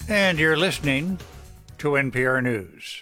And you're listening to NPR News.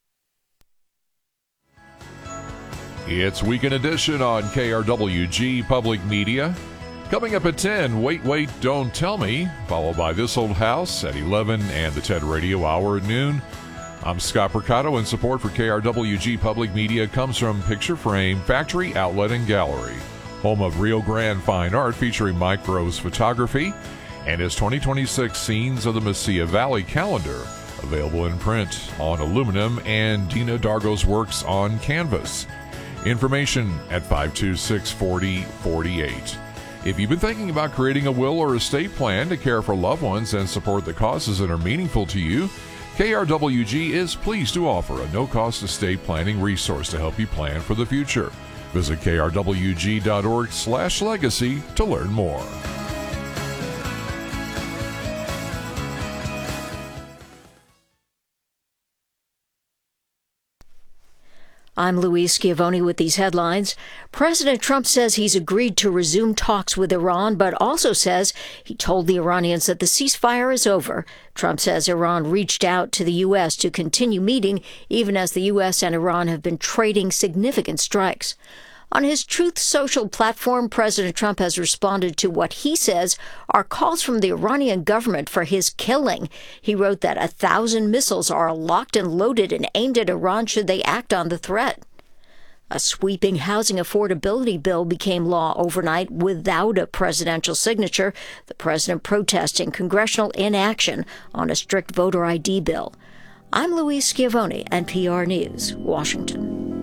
It's Weekend Edition on KRWG Public Media. Coming up at 10, Wait, Don't Tell Me, followed by This Old House at 11 and the TED Radio Hour at noon. I'm Scott Percato, and support for KRWG Public Media comes from Picture Frame, Factory Outlet and Gallery, home of Rio Grande Fine Art featuring Mike Gross Photography, and his 2026 Scenes of the Mesilla Valley calendar, available in print on aluminum, and Dina Dargo's works on canvas. Information at 526-4048. If you've been thinking about creating a will or estate plan to care for loved ones and support the causes that are meaningful to you, KRWG is pleased to offer a no-cost estate planning resource to help you plan for the future. Visit krwg.org/legacy to learn more. I'm Louise Schiavone with these headlines. President Trump says he's agreed to resume talks with Iran, but also says he told the Iranians that the ceasefire is over. Trump says Iran reached out to the U.S. to continue meeting, even as the U.S. and Iran have been trading significant strikes. On his Truth Social platform, President Trump has responded to what he says are calls from the Iranian government for his killing. He wrote that 1,000 missiles are locked and loaded and aimed at Iran should they act on the threat. A sweeping housing affordability bill became law overnight without a presidential signature, the president protesting congressional inaction on a strict voter ID bill. I'm Louise Schiavone, NPR News, Washington.